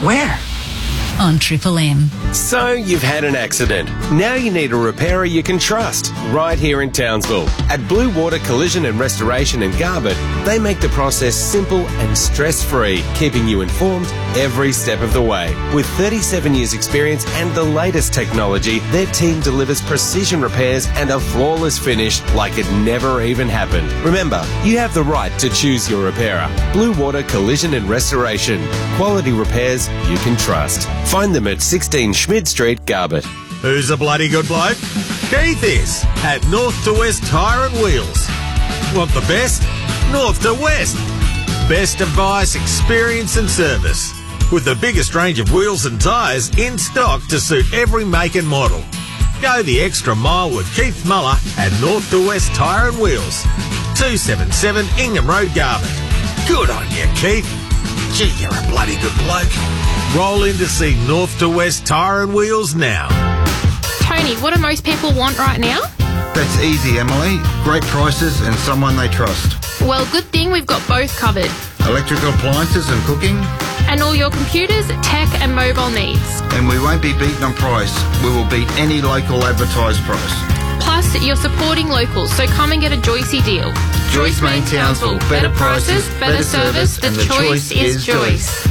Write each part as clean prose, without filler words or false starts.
Where? On Triple M. So you've had an accident. Now you need a repairer you can trust, right here in Townsville. At Blue Water Collision and Restoration in Garbutt, they make the process simple and stress-free, keeping you informed every step of the way. With 37 years experience and the latest technology, their team delivers precision repairs and a flawless finish like it never even happened. Remember, you have the right to choose your repairer. Blue Water Collision and Restoration. Quality repairs you can trust. Find them at 16 Schmid Street, Garbutt. Who's a bloody good bloke? Keith is at North to West Tyre and Wheels. Want the best? North to West. Best advice, experience and service. With the biggest range of wheels and tyres in stock to suit every make and model. Go the extra mile with Keith Muller at North to West Tyre and Wheels. 277 Ingham Road, Garbutt. Good on you, Keith. Gee, you're a bloody good bloke. Roll in to see North to West Tyre and Wheels now. Tony, what do most people want right now? That's easy, Emily. Great prices and someone they trust. Well, good thing we've got both covered. Electrical appliances and cooking. And all your computers, tech and mobile needs. And we won't be beaten on price. We will beat any local advertised price. Plus, you're supporting locals, so come and get a Joycey deal. Joyce Main Townsville. Better prices, better service, and the choice is Joyce.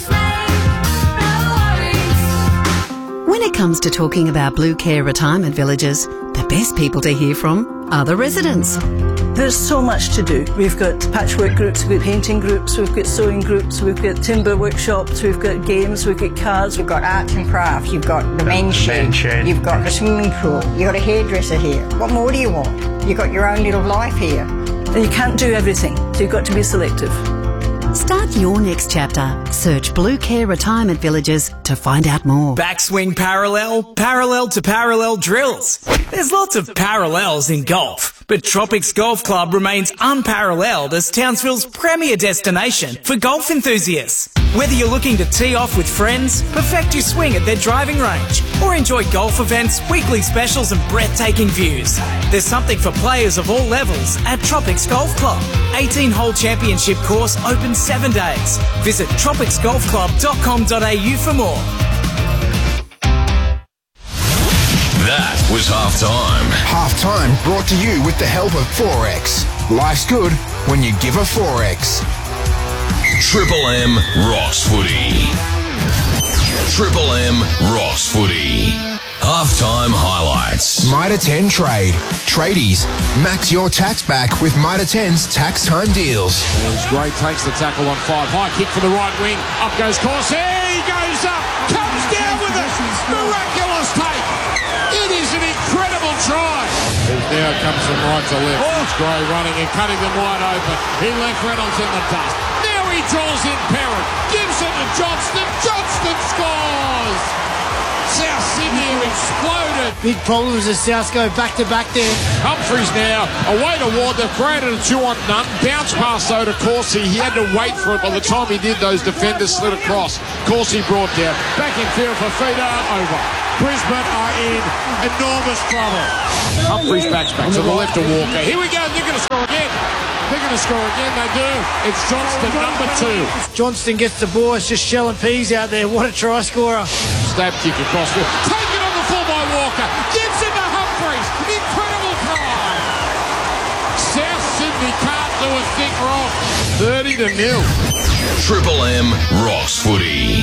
When it comes to talking about Blue Care retirement villages, the best people to hear from are the residents. There's so much to do. We've got patchwork groups, we've got painting groups, we've got sewing groups, we've got timber workshops, we've got games, we've got cards. You've got arts and crafts, you've got the men's shed, you've got the swimming pool, you've got a hairdresser here. What more do you want? You've got your own little life here. And you can't do everything, so you've got to be selective. Start your next chapter. Search Blue Care Retirement Villages to find out more. Backswing parallel, parallel to parallel drills. There's lots of parallels in golf, but Tropics Golf Club remains unparalleled as Townsville's premier destination for golf enthusiasts. Whether you're looking to tee off with friends, perfect your swing at their driving range, or enjoy golf events, weekly specials and breathtaking views, there's something for players of all levels at Tropics Golf Club. 18-hole championship course open 7 days. Visit tropicsgolfclub.com.au for more. That was halftime. Halftime brought to you with the help of Forex. Life's good when you give a Forex. Triple M Rocks Footy. Triple M Rocks Footy. Halftime highlights. Mitre 10 Trade. Tradies. Max your tax back with Mitre 10's tax time deals. As Gray takes the tackle on 5. High kick for the right wing. Up goes Corsi. He goes up. Comes down with it. Miraculous take. It is an incredible try. Now comes from right to left. It's Gray running and cutting them wide open. He left Reynolds in the dust. Now he draws in Perrin. Gives it to Johnston. Johnston scores. South Sydney have exploded. Big problems as South go back-to-back there. Humphreys now away to Ward. They've created a 2-on none. Bounce pass though to Corsi. He had to wait for it. By the time he did, those defenders slid across. Corsi brought down. Back in field for Feeder. Over. Brisbane are in enormous trouble. Humphreys backs back to the left of Walker. Here we go. They're going to score again. They're going to score again. They do. It's Johnston, number 2. Johnston gets the ball. It's just shelling peas out there. What a try scorer. Stab kick across. Taken on the full by Walker. Gives it to Humphreys. Incredible try. South Sydney can't do a thing wrong. 30-0. Triple M Rocks Footy.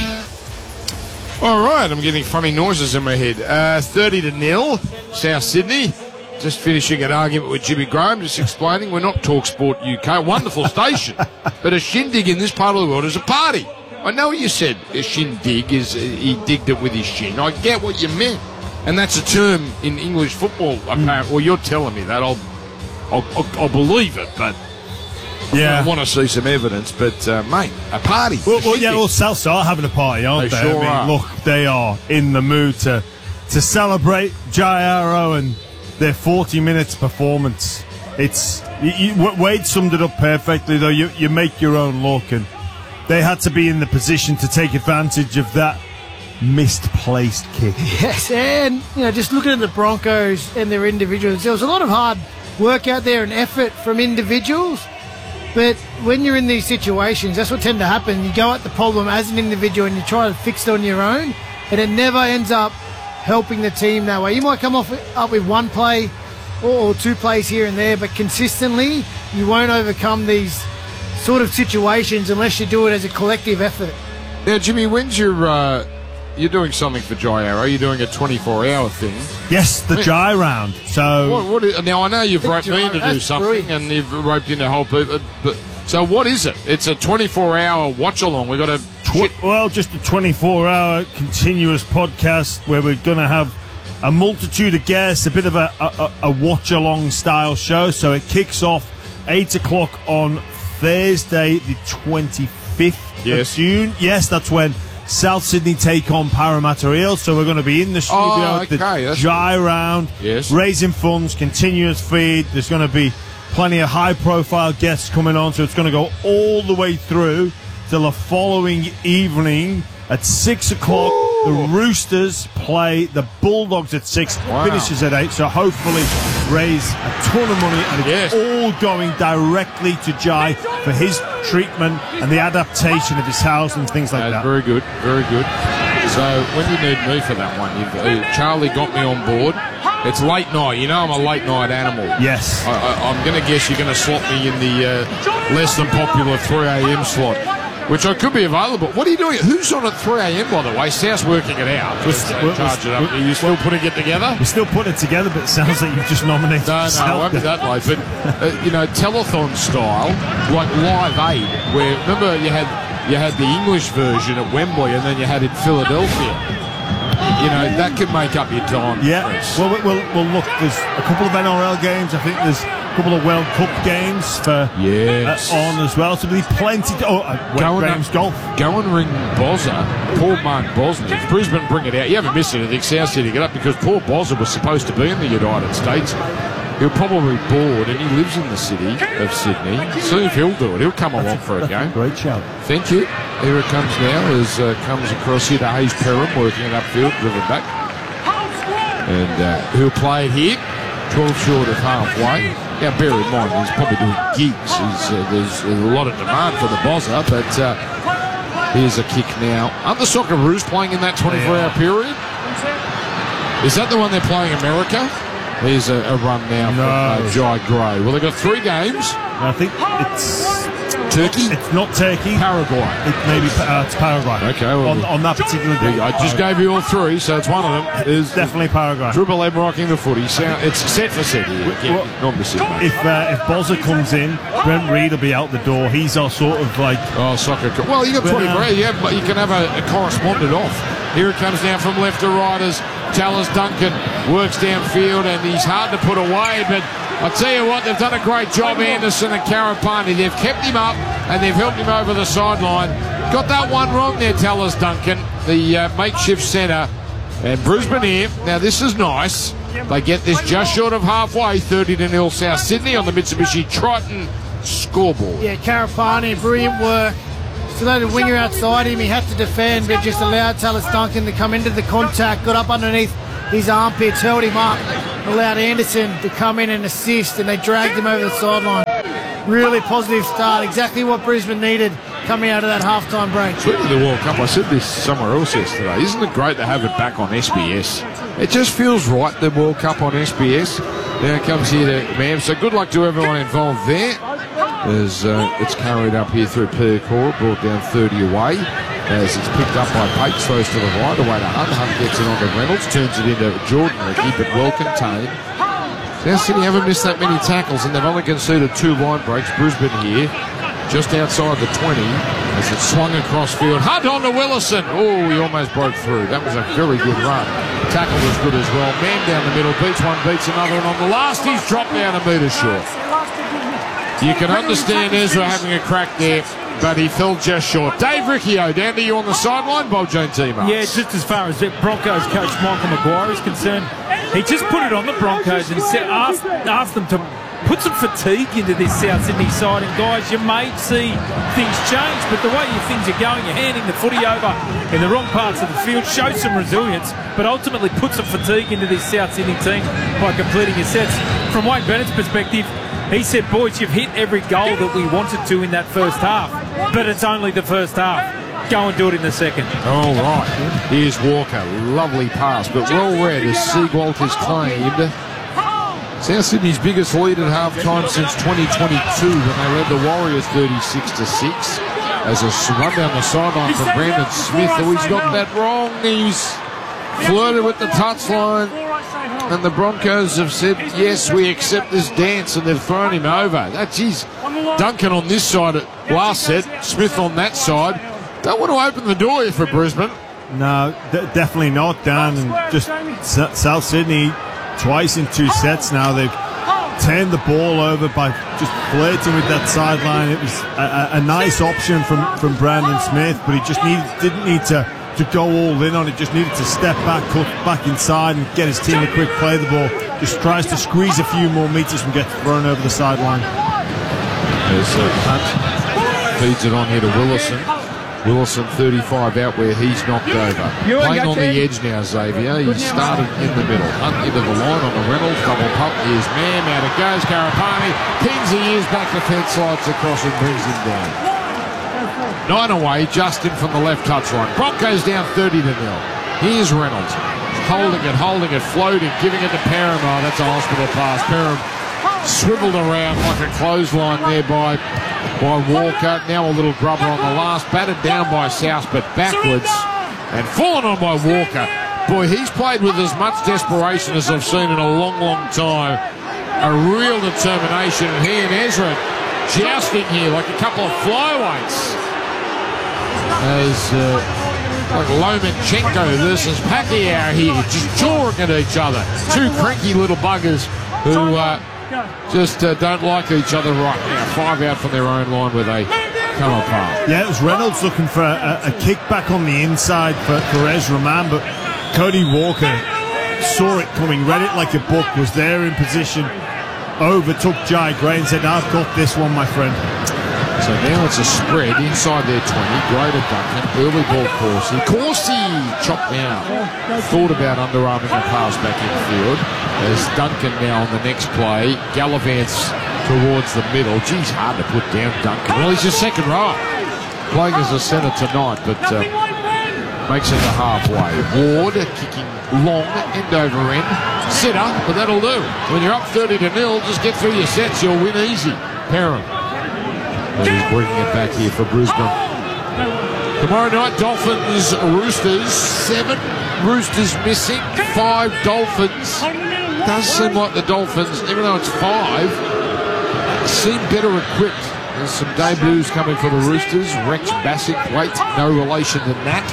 All right, I'm getting funny noises in my head. 30-0, South Sydney. Just finishing an argument with Jimmy Graham, just explaining we're not TalkSport UK. Wonderful station, but a shindig in this part of the world is a party. I know what you said. A shindig is he digged it with his shin. I get what you meant, and that's a term in English football. Apparently, well, you're telling me that. I'll believe it, but. Yeah, I want to see some evidence, but mate, a party. Well, South are having a party, aren't they? Sure are. Look, they are in the mood to celebrate Jairo and their 40 minutes performance. It's Wade summed it up perfectly, though. You make your own luck, and they had to be in the position to take advantage of that misplaced kick. Yes, and just looking at the Broncos and their individuals, there was a lot of hard work out there and effort from individuals. But when you're in these situations, that's what tends to happen. You go at the problem as an individual and you try to fix it on your own, and it never ends up helping the team that way. You might come up with one play or two plays here and there, but consistently you won't overcome these sort of situations unless you do it as a collective effort. Now, Jimmy, when's you're doing something for Jai Arrow? You're doing a 24-hour thing. Yes, the Jai round. So now I know you've roped me in to do something, brilliant. And you've roped in a whole people. But so what is it? It's a 24-hour watch-along. We've got a just a 24-hour continuous podcast where we're going to have a multitude of guests, a bit of a watch-along style show. So it kicks off 8 o'clock on Thursday, the 25th of June. Yes, that's when South Sydney take on Parramatta Eels. So we're going to be in the studio at the Jai round, raising funds, continuous feed. There's going to be plenty of high-profile guests coming on, so it's going to go all the way through till the following evening at 6 o'clock. The Roosters play the Bulldogs at 6. Finishes at 8, so hopefully raise a ton of money, and it's all going directly to Jai for his treatment and the adaptation of his house and things like that. Very good, very good. So when you need me for that one, Charlie got me on board. It's late night. You know I'm a late night animal. Yes. I'm going to guess you're going to slot me in the less than popular 3 a.m. slot, which I could be available. What are you doing? Who's on at 3 a.m., by the way? South's working it out. Charge it up. Are you still putting it together? We're still putting it together, but it sounds like you've just nominated yourself. No, it won't be that late. But, telethon style, like Live Aid, where, remember, you had the English version at Wembley and then you had it in Philadelphia. That could make up your time. Yeah. Well, look, there's a couple of NRL games. I think there's a couple of World Cup games for on as well. So there'll be plenty Graham's golf. Go and ring Bozza, poor Mark Bosnich. If Brisbane bring it out, you haven't missed anything. South City get up because poor Bozza was supposed to be in the United States. He'll probably be bored, and he lives in the city of Sydney. See if he'll do it. He'll come along for a game. Great shout. Thank you. Here it comes now as comes across here to Hayes Perham, working it upfield, driven back. And he'll play it here, 12 short of halfway. Now, bear in mind, he's probably doing gigs. There's a lot of demand for the Bozza, but here's a kick now. Aren't the Socceroos playing in that 24-hour period? Is that the one they're playing America? Here's a run now from Jai Gray. Well, they've got 3 games. I think it's Turkey. It's not Turkey. Paraguay. It's Paraguay. Okay. Well, on that particular day. I just gave you all 3, so it's one of them. It's definitely Paraguay. Triple M rocking the footy. It's set for City. If Bozza comes in, Brent Reid will be out the door. He's our sort of like soccer. Well, you got 20 grand. Yeah, but you can have a correspondent off. Here it comes now from left to right as Tallis Duncan works downfield, and he's hard to put away, but I tell you what, they've done a great job, Anderson and Karapani. They've kept him up and they've helped him over the sideline. Got that one wrong there, Tallis Duncan, the makeshift centre. And Brisbane here. Now this is nice. They get this just short of halfway, 30-0 South Sydney on the Mitsubishi Triton scoreboard. Yeah, Karapani, brilliant work. Still had a winger outside him. He had to defend, but just allowed Tallis Duncan to come into the contact, got up underneath his armpits, held him up, allowed Anderson to come in and assist, and they dragged him over the sideline. Really positive start, exactly what Brisbane needed coming out of that halftime break. Speaking of the World Cup, I said this somewhere else yesterday. Isn't it great to have it back on SBS? It just feels right, the World Cup on SBS. Now it comes here to Mam. So good luck to everyone involved there. As it's carried up here through Percora, brought down 30 away. As it's picked up by Pates, throws to the right, away to Hunt. Hunt gets it on to Reynolds, turns it into Jordan Ricky, but well contained. South City haven't missed that many tackles, and they've only conceded 2 line breaks. Brisbane here, just outside the 20, as it swung across field. Hunt on to Willison. Oh, he almost broke through. That was a very good run. Tackle was good as well. Man down the middle, beats one, beats another, and on the last, he's dropped down a metre short. You can understand Ezra having a crack there, but he fell just short. Dave Riccio, down to you on the sideline, Bob Jane Timo. Yeah, just as far as Broncos coach Michael Maguire is concerned, he just put it on the Broncos and asked them to put some fatigue into this South Sydney side. And guys, you may see things change, but the way things are going, you're handing the footy over in the wrong parts of the field, show some resilience, but ultimately put some fatigue into this South Sydney team by completing your sets. From Wayne Bennett's perspective, He said, boys, you've hit every goal that we wanted to in that first half, but it's only the first half. Go and do it in the second. All right. Here's Walker. Lovely pass, but well read as Siegwald has claimed South Sydney's biggest lead at half-time since 2022 when they led the Warriors 36-6. As a run down the sideline from Brandon Smith. Oh, he's got that wrong. He's flirted with the touchline. And the Broncos have said, yes, we accept this dance, and they've thrown him over. Geez, Duncan on this side at last set, Smith on that side. Don't want to open the door here for Brisbane. No, definitely not, Dan. And just South Sydney, twice in 2 sets now, they've turned the ball over by just flirting with that sideline. It was a nice option from Brandon Smith, but he just didn't need to go all in on it. Just needed to step back, cut back inside, and get his team a quick play the ball. Just tries to squeeze a few more meters and get thrown over the sideline. There's Hunt. Feeds it on here to Willison. Willison 35 out where he's knocked over. Playing on the edge now, Xavier. He started in the middle. Hunt into the line on the Reynolds. Double pump. Here's Mam. Out it goes. Karapani. Pings the ears back the fence, slides across and brings him down. 9 away. Justin from the left touchline. Broncos down 30-0. Here's Reynolds. Holding it, floating, giving it to Parham. Oh, that's a hospital pass. Parham swiveled around like a clothesline there by Walker. Now a little grubber on the last. Battered down by South, but backwards. And fallen on by Walker. Boy, he's played with as much desperation as I've seen in a long, long time. A real determination. And he and Ezra jousting here like a couple of flyweights. As like Lomachenko versus Pacquiao here, just jawing at each other. Two cranky little buggers who just don't like each other right now. 5 out from their own line where they come apart. Yeah, it was Reynolds looking for a kick back on the inside for Ezra Mann, but Cody Walker saw it coming, read it like a book, was there in position, overtook Jai Gray and said, I've got this one, my friend. So now it's a spread inside their 20. Gray to Duncan. Early ball Corsi. Corsi chopped out. Thought about underarming the pass back in field. As Duncan now on the next play. Gallivants towards the middle. Geez, hard to put down Duncan. Well, he's your second row. Playing as a centre tonight, but makes it to halfway. Ward kicking long, end over end. Sitter, but that'll do. When you're up 30-0, just get through your sets. You'll win easy. Parham. He's bringing it back here for Brisbane. Tomorrow night, Dolphins, Roosters. 7 Roosters missing, 5 Dolphins. Does seem like the Dolphins, even though it's 5, seem better equipped. There's some debuts coming for the Roosters. Rex Bassick, wait, no relation to that.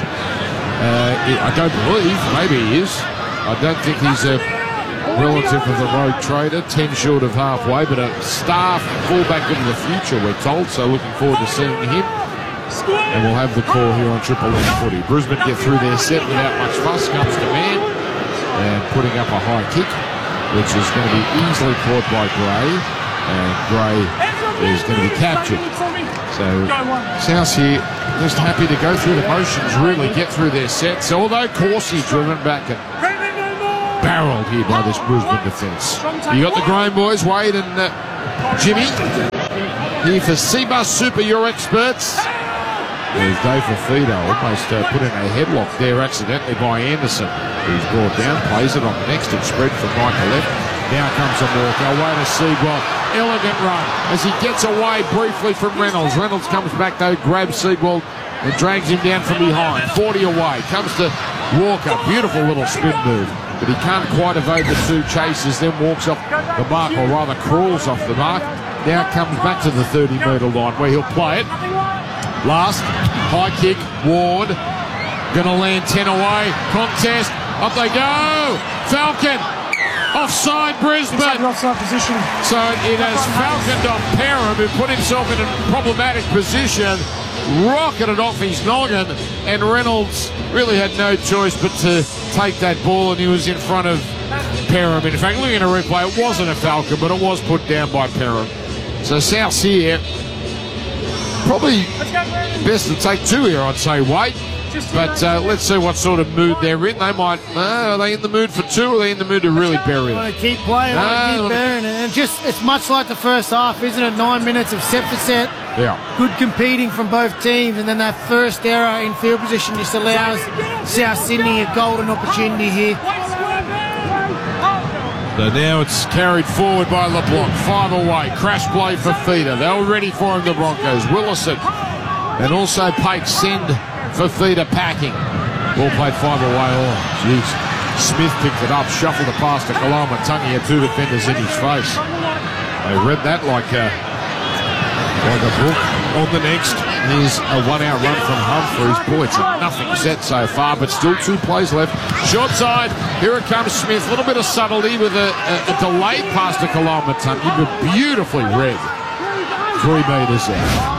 I don't believe, maybe he is. I don't think he's a relative of the road trader, 10 short of halfway, but a star fullback of the future, we're told, so looking forward to seeing him. And we'll have the call here on Triple M Footy. Brisbane get through their set without much fuss, comes to man, and putting up a high kick, which is going to be easily caught by Gray, and Gray is going to be captured. So South here just happy to go through the motions, really get through their sets, although Corsi driven back and barreled here by this Brisbane defence. You got the Graham boys, Wade and Jimmy. Here for Seabus Super, your experts. There's Dave Fafita, almost put in a headlock there accidentally by Anderson. He's brought down, plays it on the next and spread from right to left. Now comes a walk, away to Siegwald. Elegant run as he gets away briefly from Reynolds. Reynolds comes back though, grabs Siegwald and drags him down from behind. 40 away, comes to Walker. Beautiful little spin move. But he can't quite evade the 2 chases, then walks off the mark, or rather crawls off the mark. Now comes back to the 30-metre line where he'll play it. Last, high kick, Ward. Gonna land 10 away. Contest, up they go! Falcon! Offside Brisbane! Offside position. So it has falconed off Parham, who put himself in a problematic position. Rocketed off his noggin, and Reynolds really had no choice but to take that ball, and he was in front of Parham. In fact, looking at a replay, it wasn't a falcon, but it was put down by Parham. So South's here, probably best to take 2 here, I'd say, Wade. But let's see what sort of mood they're in. They might, are they in the mood for two, or are they in the mood to really bury Want it? to keep playing, keep burying it. And it's much like the first half, isn't it? 9 minutes of set for set. Yeah. Good competing from both teams, and then that first error in field position just allows South Sydney a golden opportunity here. So now it's carried forward by LeBlanc. 5 away. Crash play for Feeder. They were ready for him, the Broncos. Willison. And also Pate send for Feeder packing. Ball played 5 away. Oh, jeez. Smith picked it up, shuffled the pass to Kalama Tungi, had 2 defenders in his face. They read that like a book. On the next is a 1-out run from Humphreys. Boy, it's a nothing set so far, but still 2 plays left. Short side, here it comes Smith. A little bit of subtlety with a delayed pass to Kalama Tungi, but beautifully read. 3 metres out.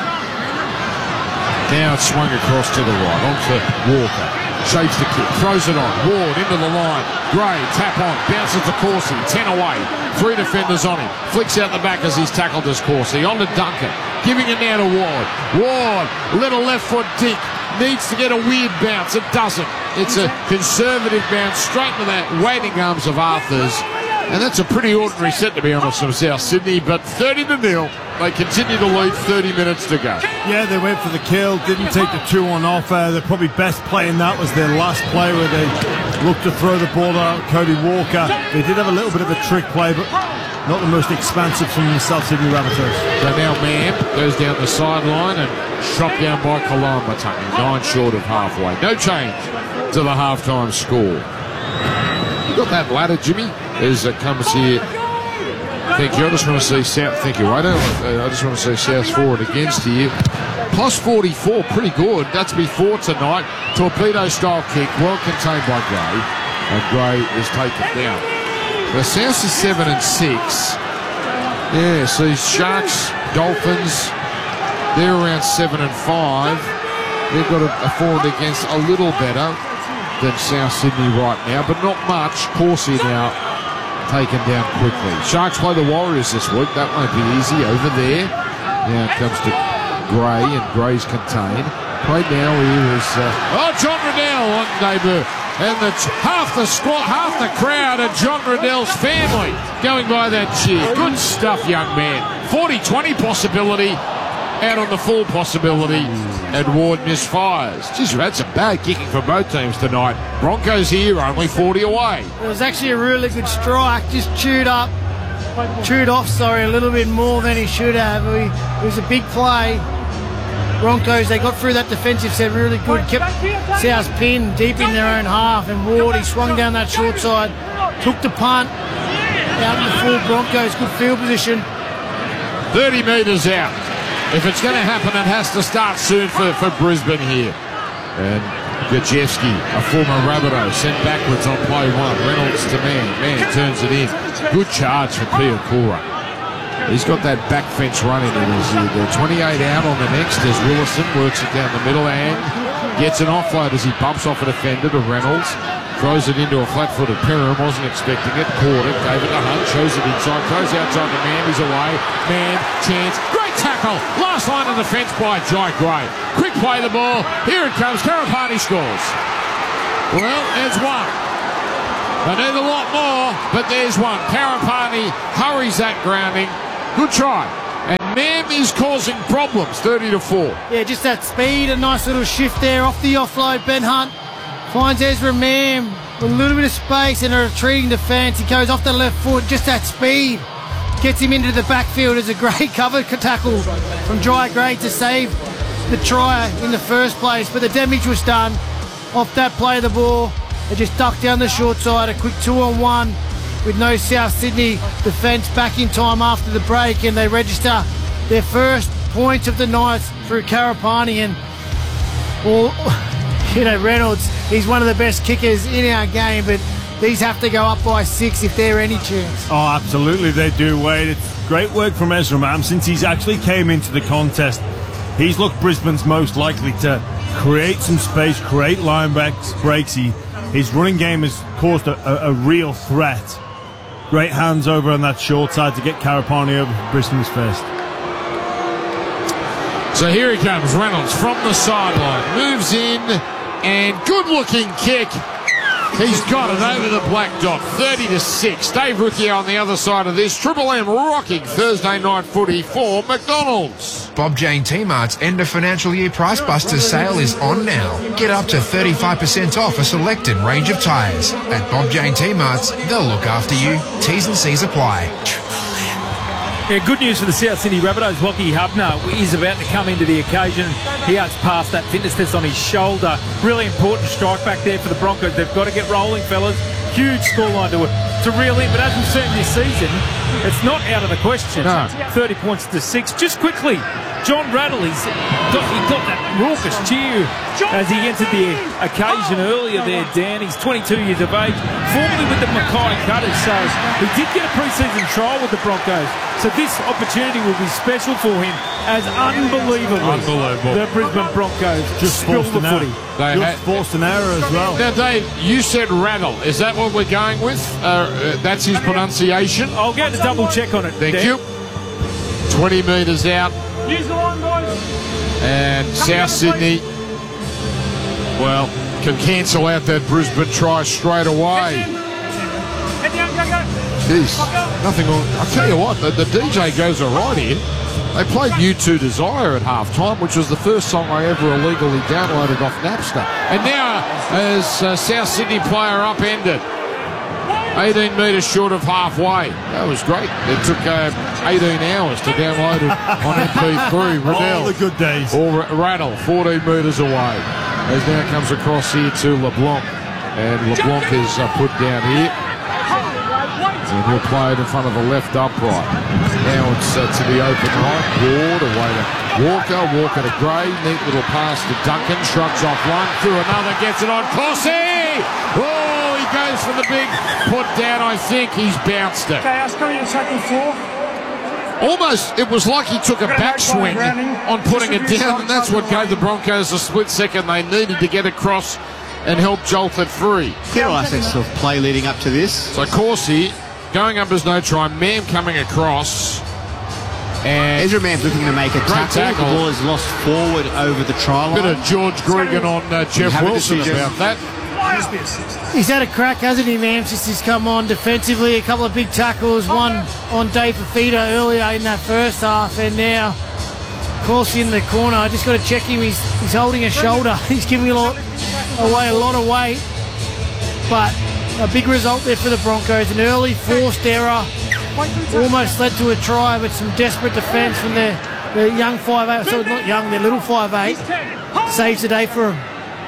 Now it's swung across to the right, onto Walker. Shapes the kick, throws it on. Ward into the line. Gray, tap on, bounces to Corsi. 10 away. 3 defenders on him. Flicks out the back as he's tackled as Corsi. On to Duncan. Giving it now to Ward. Ward, little left foot dick. Needs to get a weird bounce. It doesn't. It's a conservative bounce straight into that waiting arms of Arthur's. And that's a pretty ordinary set, to be honest, from South Sydney. But 30-0. They continue to lead, 30 minutes to go. Yeah, they went for the kill, didn't take the 2-1 off. Their probably best play in that was their last play where they looked to throw the ball out. Cody Walker. They did have a little bit of a trick play, but not the most expansive from the South Sydney Rabbitohs. So now Mam goes down the sideline and shot down by Kalama Tungi. 9 short of halfway. No change to the halftime score. You got that ladder, Jimmy, as it comes here. Thank you. I just want to see South. Thank you. I just want to see South forward against here. Plus 44, pretty good. That's before tonight. Torpedo-style kick, well contained by Gray, and Gray is taken down. The South is 7 and 6. Yeah, so Sharks, Dolphins, they're around 7 and 5. They've got a forward against a little better than South Sydney right now, but not much. Corsi now taken down quickly. Sharks play the Warriors this week. That won't be easy over there. Now it comes to Gray, and Gray's contained. Played now here is John Riddell on debut. And half the crowd at John Riddell's family going by that cheer. Good stuff, young man. 40-20 possibility. Out on the full possibility, and Ward misfires. Jeez, we've had some bad kicking from both teams tonight. Broncos here, only 40 away. It was actually a really good strike, just chewed off, a little bit more than he should have. It was a big play. Broncos, they got through that defensive set really good, kept South pinned deep in their own half, and Ward, he swung down that short side, took the punt, out in the full Broncos, good field position. 30 metres out. If it's going to happen, it has to start soon for Brisbane here. And Gajewski, a former Rabbitoh, sent backwards on play 1. Reynolds to Man. Man turns it in. Good charge for Piakura. He's got that back fence running in his ear. 28 out on the next as Willison works it down the middle and gets an offload as he bumps off a defender to Reynolds. Throws it into a flat-footed Perham, wasn't expecting it, caught it, gave it to Hunt, shows it inside, throws outside to Man, he's away, Man, chance, great tackle, last line of defence by Jai Gray. Quick play the ball, here it comes, Karapani scores. Well, there's one. They need a lot more, but there's one. Karapani hurries that grounding, good try. And Mam is causing problems, 30-4. Yeah, just that speed, a nice little shift there off the offload, Ben Hunt. Finds Ezra Mam with a little bit of space and a retreating defence. He goes off the left foot, just that speed. Gets him into the backfield as a great cover tackle from Jai Gray to save the try in the first place. But the damage was done off that play of the ball. They just ducked down the short side, a quick 2-on-1 with no South Sydney defence back in time after the break, and they register their first points of the night through Karapani. And Reynolds, he's one of the best kickers in our game, but these have to go up by 6 if they're any chance. Oh, absolutely they do, Wade. It's great work from Ezra Mam. Since he's actually came into the contest, he's looked Brisbane's most likely to create some space, create line breaks. His running game has caused a real threat. Great hands over on that short side to get Karapani over for Brisbane's first. So here he comes, Reynolds from the sideline, moves in, And good-looking kick. He's got it over the black dot, 30-6. Dave Riccio on the other side of this. Triple M rocking Thursday night footy for McDonald's. Bob Jane T-Mart's end of financial year Price Busters sale is on now. Get up to 35% off a selected range of tyres. At Bob Jane T-Mart's, they'll look after you. T's and C's apply. Yeah, good news for the South Sydney Rabbitohs. Lockie Hubner is about to come into the occasion. He has passed that fitness test on his shoulder. Really important strike back there for the Broncos. They've got to get rolling, fellas. Huge scoreline to reel in. But as we've seen this season, it's not out of the question. No. 30 points to 6. Just quickly, John Rattle, he got that raucous cheer as he entered the occasion earlier there, Dan. He's 22 years of age, formerly with the Mackay Cutters, so he did get a pre-season trial with the Broncos. So this opportunity will be special for him as unbelievably the Brisbane Broncos just spill the forced an footy. error. Just forced an error as well. Now, Dave, you said Rattle. Is that what we're going with? That's his pronunciation? I'll get a double check on it. Thank Dan. you. 20 metres out. Use the line, boys. And South Sydney, well, can cancel out that Brisbane try straight away. Jeez, nothing on. I'll tell you what, the DJ goes all right here. They played U2 Desire at halftime, which was the first song I ever illegally downloaded off Napster. And now, as South Sydney player upended, 18 metres short of halfway. That was great. It took 18 hours to download it on MP3. Riddell. All the good days. Or Rattle, 14 metres away. As now comes across here to LeBlanc. And LeBlanc is put down here. And he'll play it in front of the left upright. Now it's to the open right. Ward away to Walker. Walker to Gray. Neat little pass to Duncan. Shrugs off one. Through another. Gets it on Clossy. Oh, he goes for the big put down. I think he's bounced it. Okay, Oscar, you're tackle 4. Almost, it was like he took a backswing on putting it down, and that's what gave the Broncos a split second they needed to get across and help jolt it free. Good assets of play leading up to this. So Corsi going up as no try. Mam coming across. And Ezra Mam's looking to make a tackle. The ball is lost forward over the try line. Bit of George Gregan on Jeff Wilson about that. He's had a crack, hasn't he, Mam, since he's come on defensively. A couple of big tackles, one on Dave Fafita earlier in that first half, and now Corsi in the corner. I just got to check him. He's holding a shoulder. He's giving away a lot of weight, but a big result there for the Broncos. An early forced error almost led to a try, but some desperate defence from their young 5'8", so not young, their little 5'8", saves the day for him.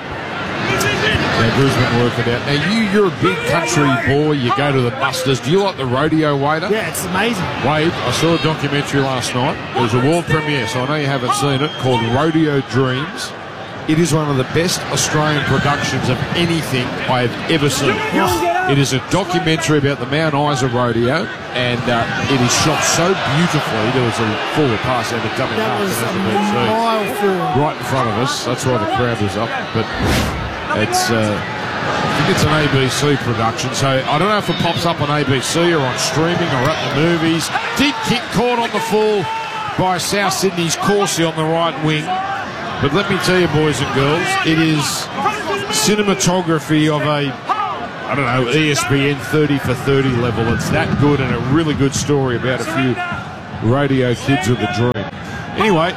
Now Brisbane work it out. Now you're a big country boy. You go to the musters. Do you like the rodeo, Wader? Yeah, it's amazing. Wade, I saw a documentary last night. It was a world premiere, so I know you haven't seen it, called Rodeo Dreams. It is one of the best Australian productions of anything I have ever seen. It is a documentary about the Mount Isa Rodeo, and it is shot so beautifully. There was a forward pass out of dummy half. That was a mile forward. Right in front of us. That's why the crowd was up. But it's, I think it's an ABC production, so I don't know if it pops up on ABC or on streaming or at the movies. Deep kick caught on the full by South Sydney's Corsi on the right wing. But let me tell you, boys and girls, it is cinematography of a, I don't know, ESPN 30 for 30 level. It's that good, and a really good story about a few rodeo kids with a dream. Anyway,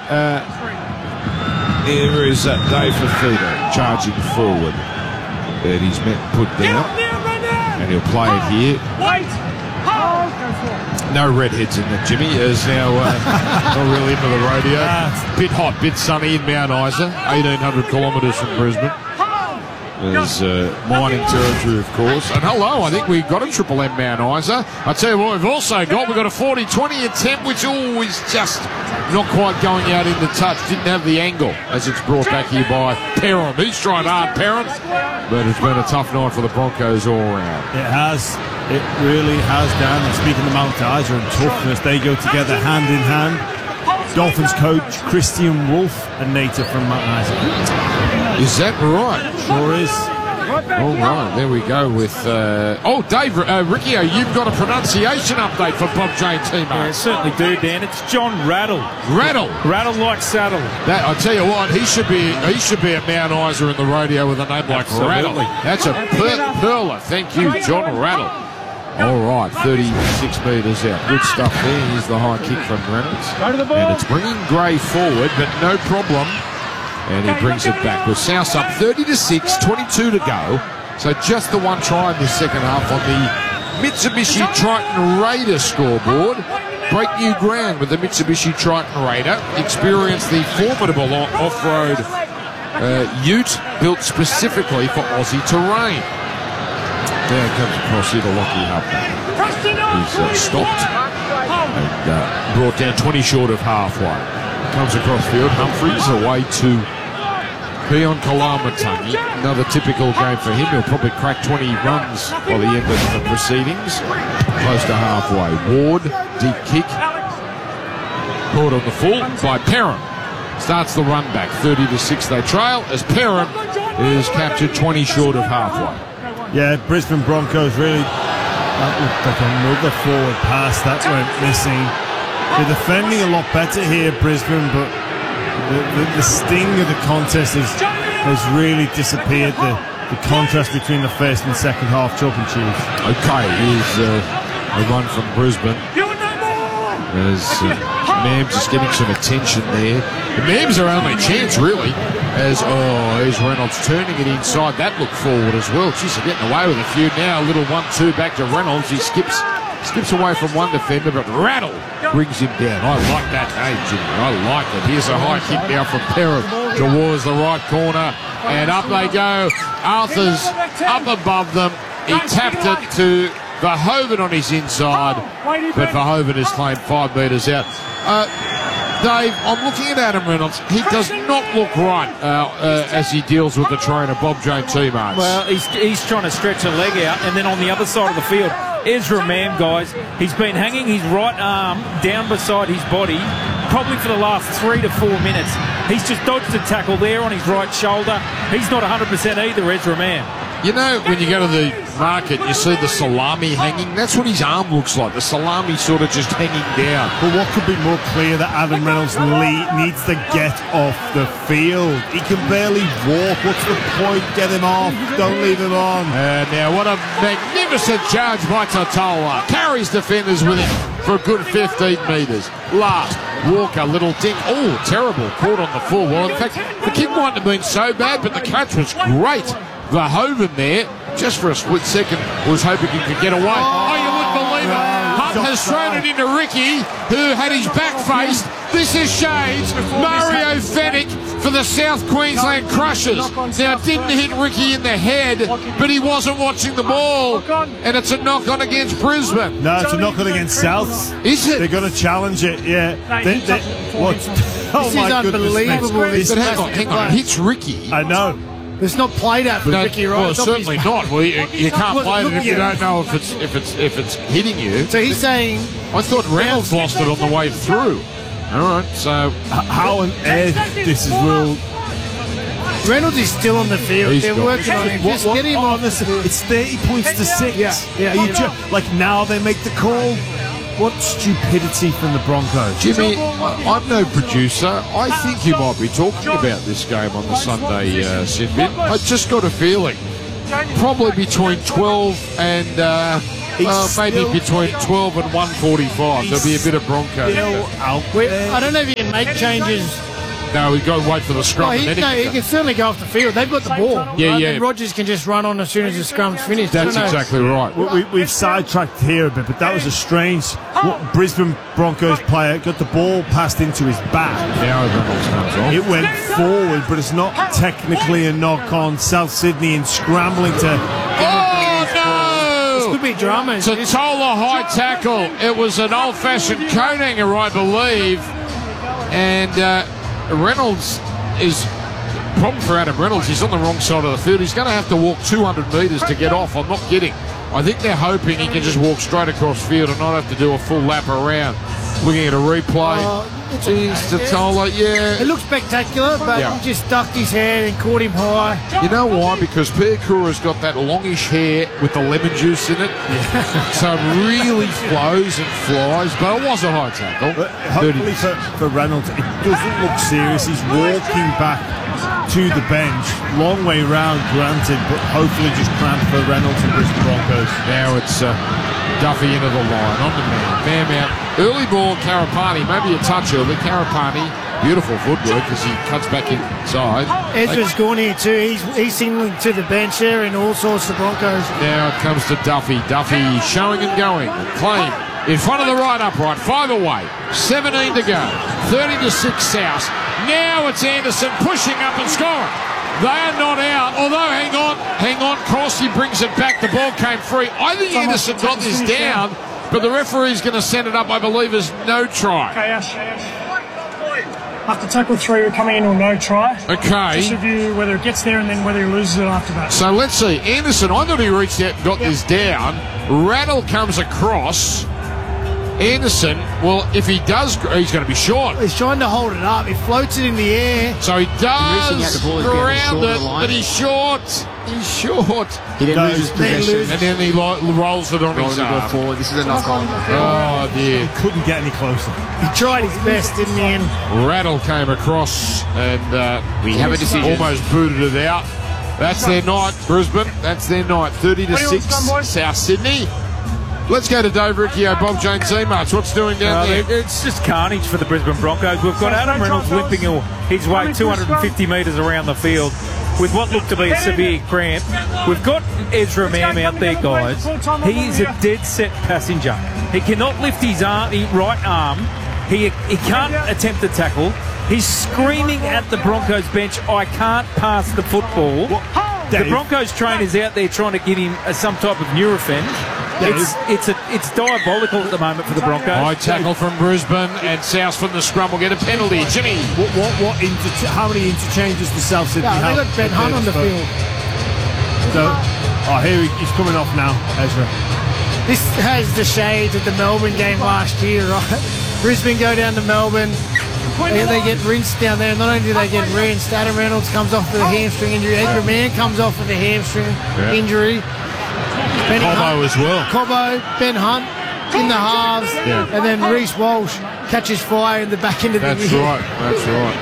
there is Dave Fafita charging forward. And he's put down, and he'll play it here. No redheads in that, Jimmy. Is now not really into the rodeo. Bit hot, bit sunny in Mount Isa, 1,800 kilometres from Brisbane. There's mining territory, of course. And hello, I think we got a Triple M Mount Isa. I tell you what, we've also got a 40-20 attempt, which always just not quite going out into touch. Didn't have the angle as it's brought back here by Perrin. He's tried hard, Perrin, but it's been a tough night for the Broncos all round. It has. It really has, Dan. And speaking of Mount Isa and toughness, they go together hand in hand. Dolphins coach Christian Wolf, a native from Mount Isa. Is that right? Sure is. All right, there we go with... Dave, Riccio, you've got a pronunciation update for Bob Jane teammates. Yeah, certainly do, Dan. It's John Rattle. Rattle? Rattle like saddle. That, I tell you what, he should be at Mount Isa in the radio with a name like Rattle. That's a perler. Thank you, John Rattle. All right, 36 metres out. Good stuff there. Here's the high kick from Reynolds. And it's bringing Gray forward, but no problem. And he brings it back with South up 30-6, 22 to go. So just the one try in the second half on the Mitsubishi Triton Raider scoreboard. Break new ground with the Mitsubishi Triton Raider. Experience the formidable off-road ute built specifically for Aussie terrain. There comes across here to Lockie Hubner. He's stopped and brought down 20 short of halfway. Comes across field. Humphreys away to Keon Kalamatangi. Another typical game for him. He'll probably crack 20 runs by the end of the proceedings. Close to halfway. Ward, deep kick. Caught on the full by Perrin. Starts the run back. 30-6 they trail as Perrin is captured 20 short of halfway. Yeah, Brisbane Broncos really, that looked like another forward pass that went missing. They're defending a lot better here, Brisbane, but the sting of the contest has really disappeared. The contrast between the first and second half chalk and cheese. Okay, here's a run from Brisbane. As Mams is getting some attention there. The Mams are only chance, really, as, here's Reynolds turning it inside. That looked forward as well. Jeez, they're getting away with a few now. A little 1-2 back to Reynolds. He skips away from one defender, but Rattle brings him down. I like that name, Jimmy. I like it. Here's a high kick now from Perrin towards the right corner, and up they go. Arthur's up above them. He tapped it to Verhoeven on his inside, but Verhoeven is claimed 5 metres out. Dave, I'm looking at Adam Reynolds. He does not look right as he deals with the trainer, Bob Jane teammates. Well, he's trying to stretch a leg out, and then on the other side of the field, Ezra Mam, guys, he's been hanging his right arm down beside his body probably for the last 3 to 4 minutes. He's just dodged a tackle there on his right shoulder. He's not 100% either, Ezra Mam. You know, when you go to the market, you see the salami hanging. That's what his arm looks like. The salami sort of just hanging down. But what could be more clear that Adam Reynolds needs to get off the field? He can barely walk. What's the point? Get him off. Don't leave him on. Now, what a magnificent charge by Totola. Carries defenders with him for a good 15 metres. Last, Walker, little dink. Oh, terrible. Caught on the full. Well, in fact, the kick mightn't have been so bad, but the catch was great. Verhoeven there, just for a split second, was hoping he could get away. Oh, you wouldn't believe it. Hunt has thrown it into Ricky, who had his back faced. This is Shades, Mario Fennick for the South Queensland Crushers. Now, it didn't hit Ricky in the head, but he wasn't watching the ball. And it's a knock-on against Brisbane. No, it's a knock-on against South. Is it? They're going to challenge it, yeah. What? Oh, this is unbelievable. But hang on, it hits Ricky. I know. It's not played out for Ricky, right? Well, certainly not. Well, you can't play it if you don't know if it's hitting you. So he's saying, I thought Reynolds lost it on the way through. All right, so how on earth this is ruled? Reynolds is still on the field. They're working on him. Just get him on. It's 30 points to 6. Yeah. Like now they make the call. What stupidity from the Broncos. Jimmy, I'm no producer. I think you might be talking about this game on the Sunday, Sinbin. I just got a feeling. Probably between 12 and... maybe between 12 and 1:45. There'll be a bit of Bronco. I don't know if you can make changes. No, we've got to wait for the scrum. He can certainly go off the field. They've got the ball. Yeah. And Rogers can just run on as soon as the scrum's finished. That's exactly right. We've sidetracked here a bit, but that was a strange... Brisbane Broncos player got the ball passed into his back. Now Reynolds comes on. It went forward, but it's not technically a knock-on. South Sydney and scrambling to... This could be drama. Totola high tackle. It was an old-fashioned coat hanger, I believe. And... Reynolds is problem for Adam Reynolds. He's on the wrong side of the field. He's going to have to walk 200 metres to get off. I'm not kidding. I think they're hoping he can just walk straight across field and not have to do a full lap around. Looking at a replay. Jeez, Tatola, yeah. It looked spectacular, but he just ducked his head and caught him high. You know why? Because Piakura's got that longish hair with the lemon juice in it. Yeah. So it really flows and flies, but it was a high tackle. But hopefully for Reynolds, it doesn't look serious. He's walking back to the bench. Long way round, granted, but hopefully just cramped for Reynolds and Brisbane Broncos. Now it's Duffy into the line, on the man. Man out. Early ball, Karapani, maybe a touch early. Karapani, beautiful footwork as he cuts back inside. Ezra's gone here too. He's signaling to the bench there and all sorts of Broncos. Now it comes to Duffy. Duffy showing and going. Claim in front of the right upright. 5 away. 17 to go. 30-6 South. Now it's Anderson pushing up and scoring. They are not out, although hang on, Crossy brings it back, the ball came free. I think Anderson got this down, but the referee's going to send it up, I believe, as no try. Okay, Ash. After tackle 3, we're coming in on no try. Okay. Just review whether it gets there and then whether he loses it after that. So let's see, Anderson, I thought he reached out and got this down. Rattle comes across. Anderson, well, if he does, he's going to be short. He's trying to hold it up. He floats it in the air. So he does ground it, but he's short. He's short. He then loses possession. And then he rolls it on his arm. Forward. This is a knock-on. Oh, dear. He couldn't get any closer. He tried his best, didn't he? Rattle came across and we have a decision. Almost booted it out. That's their night, Brisbane. That's their night. 30-6, South Sydney. Let's go to Dave Riccio, Bob James Seamarch. What's doing down there? It's just carnage for the Brisbane Broncos. We've got Adam Reynolds limping his way 250 metres around the field with what looked to be a severe cramp. We've got Ezra Mam out there, guys. He is a dead set passenger. He cannot lift his right arm. He can't attempt to tackle. He's screaming at the Broncos bench, I can't pass the football. The Broncos trainer's out there trying to get him some type of Nurofen. It's diabolical at the moment for the Broncos. High tackle from Brisbane and South from the scrum will get a penalty. Jimmy. How many interchanges does South Sydney have? They got Ben Hunt on the field. So, here he's coming off now, Ezra. This has the shades of the Melbourne game last year, right? Brisbane go down to Melbourne. They get rinsed down there. Not only do they get rinsed, Adam Reynolds comes off with a hamstring injury. Edgar Mann comes off with a hamstring injury. Cobbo as well. Cobbo, Ben Hunt in the halves, and then Reece Walsh catches fire in the back end of the year. That's right.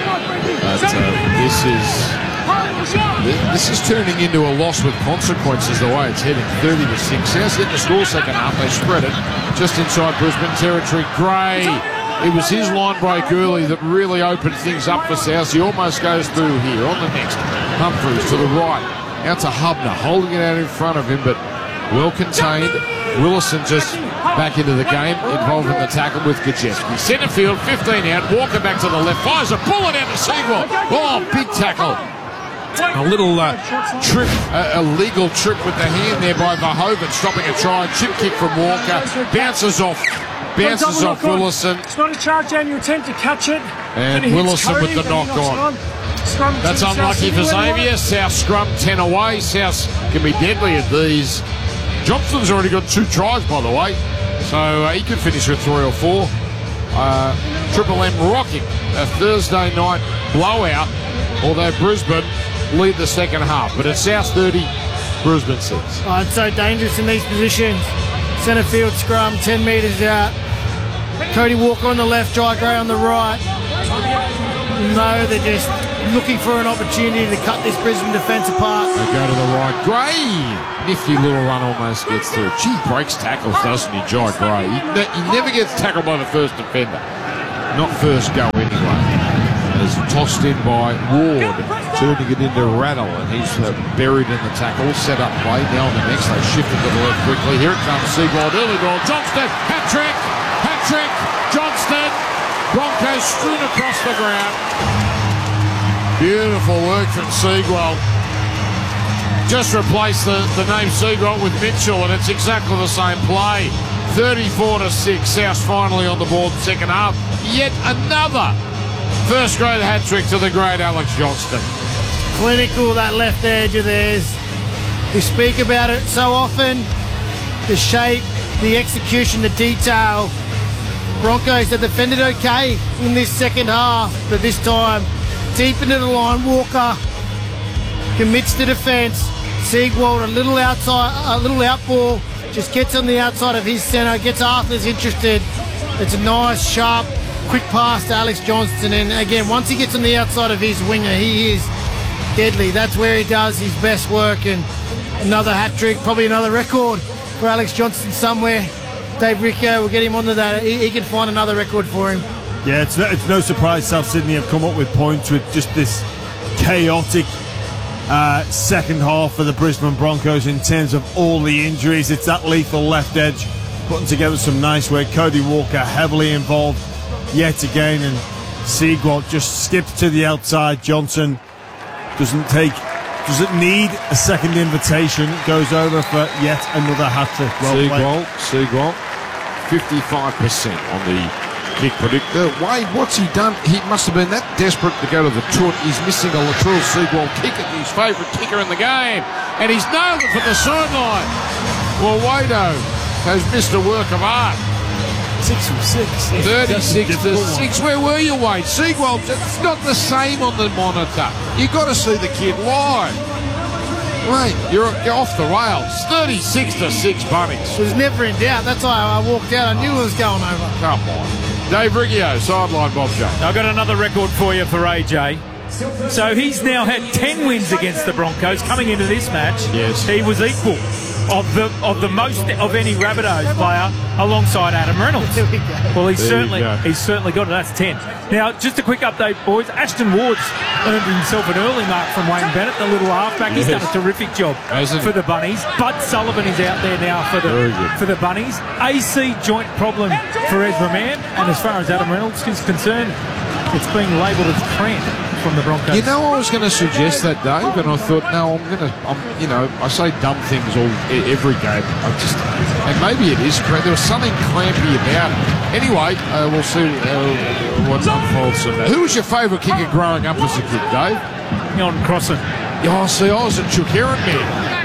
But this is turning into a loss with consequences the way it's heading. 30-6. South getting the score second half. They spread it just inside Brisbane territory. Gray. It was his line break early that really opened things up for South. He almost goes through here. On the next, Humphreys to the right. Out to Hubner, holding it out in front of him, but well contained. Willison just back into the game, involved in the tackle with Gajewski. Centre field, 15 out. Walker back to the left, fires a bullet out to Seagull. Oh, big tackle. A little trip, a legal trip with the hand there by Verhoeven, stopping a try. Chip kick from Walker, bounces off Willison. It's not a charge down, you attempt to catch it. And Willison with the knock on. That's unlucky for Xavier. South scrum 10 away. South can be deadly at these. Johnston's already got 2 tries, by the way, so he could finish with 3 or 4. Triple M rocking a Thursday night blowout, although Brisbane lead the second half. But it's South 30, Brisbane 6. Oh, it's so dangerous in these positions. Centre field scrum, 10 metres out. Cody Walker on the left, Jai Gray on the right. No, they're just looking for an opportunity to cut this Brisbane defence apart. They go to the right. Gray, nifty little run, almost gets through. Gee, breaks tackles, doesn't he, Jai Gray? He never gets tackled by the first defender. Not first go anyway. As tossed in by Ward, turning it into Rattle, and he's buried in the tackle. Set up play. Now on the next, they shift it to the left quickly. Here it comes, Seagull, early goal. Johnston, hat-trick, Johnston. Broncos strewn across the ground. Beautiful work from Seagull. Just replace the name Seagull with Mitchell, and it's exactly the same play. 34-6. South finally on the board second half. Yet another first grade hat-trick to the great Alex Johnston. Clinical, that left edge of theirs. We speak about it so often. The shape, the execution, the detail. Broncos have defended okay in this second half, but this time, deep into the line, Walker commits to defence. Siegwald, a little out ball, just gets on the outside of his centre, gets Arthur's interested. It's a nice, sharp, quick pass to Alex Johnston, and again, once he gets on the outside of his winger, he is deadly. That's where he does his best work, and another hat-trick, probably another record for Alex Johnston somewhere. Dave Riccio will get him onto that. He can find another record for him. Yeah, it's no surprise South Sydney have come up with points with just this chaotic second half for the Brisbane Broncos in terms of all the injuries. It's that lethal left edge putting together some nice work. Cody Walker heavily involved yet again, and Siegwald just skips to the outside. Johnson doesn't need a second invitation, goes over for yet another hat-trick. Siegwald 55% on the kick predictor. Wade, what's he done? He must have been that desperate to go to the toot. He's missing a Latrell Siegwald kick at his favourite kicker in the game, and he's nailed it from the sideline. Well, Wado has missed a work of art. 6 from 6. 36 to 6. Where were you, Wade? Siegwald, it's not the same on the monitor. You've got to see the kid live. Mate, you're off the rails. 36 to 6 bunnies. It was never in doubt. That's why I walked out. I knew it was going over. Come on. Dave Riccio, sideline Bob Jones. I've got another record for you for AJ. So he's now had 10 wins against the Broncos coming into this match. Yes. He was equal of the most of any Rabbitohs player alongside Adam Reynolds. Well, he's certainly got it. That's 10. Now, just a quick update, boys. Ashton Ward's earned himself an early mark from Wayne Bennett, the little halfback. He's done a terrific job for the Bunnies. Bud Sullivan is out there now for the Bunnies. AC joint problem for Ezra Mann, and as far as Adam Reynolds is concerned, it's being labelled as cramp from the Broncos. You know, I was going to suggest that, Dave, and I thought, no, I say dumb things every game. And maybe it is cramp. There was something clampy about it. Anyway, we'll see what unfolds from that. Who was your favourite kicker growing up as a kid, Dave? Eon Crossan. Oh, see, I was a Chuck Heron man.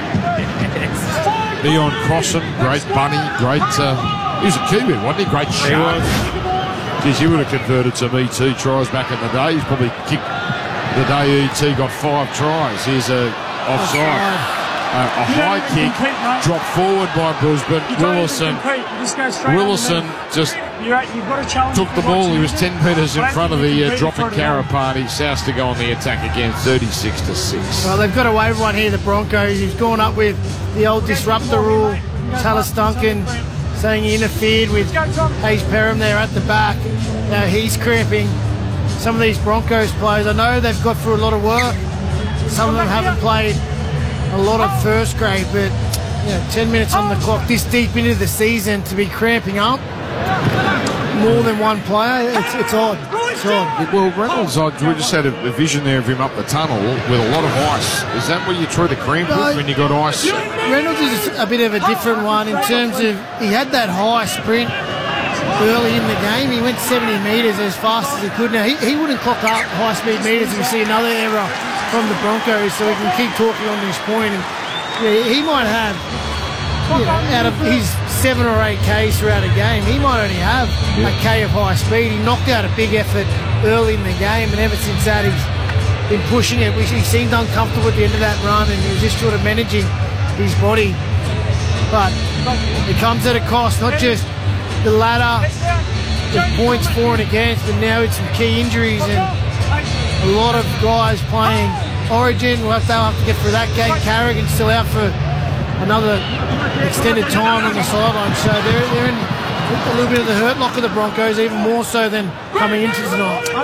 Eon Crossan, great bunny, great. He was a Kiwi, wasn't he? Great shark. Geez, he would have converted some ET tries back in the day. He's probably kicked the day ET got 5 tries. Here's a offside. A high kick, dropped forward by Brisbane. Willison just took the ball. He was 10 metres in front of the dropping Karapani. South to go on the attack again, 36 to 6. Well, they've got away with one here, the Broncos. He's gone up with the old disruptor rule. Talis Duncan saying he interfered with Hayes Perham there at the back. Now he's cramping some of these Broncos players. I know they've got through a lot of work. Some of them haven't played a lot of first grade, but 10 minutes on the clock this deep into the season to be cramping up more than one player, it's odd. It's odd. Well, Reynolds, we just had a vision there of him up the tunnel with a lot of ice. Is that where you try to cramp it when you got ice? Reynolds is a bit of a different one in terms of he had that high sprint early in the game. He went 70 metres as fast as he could. Now, he wouldn't clock up high-speed metres if we see another error from the Broncos, so we can keep talking on this point. And he might have, out of his 7 or 8 Ks throughout a game, he might only have a K of high speed. He knocked out a big effort early in the game, and ever since that, he's been pushing it. He seemed uncomfortable at the end of that run, and he was just sort of managing his body. But it comes at a cost, not just the ladder, the points for and against, but now it's some key injuries and a lot of guys playing Origin. They'll have to get through that game. Carrigan's still out for another extended time on the sideline, so they're in a little bit of the hurt lock of the Broncos, even more so than coming into tonight.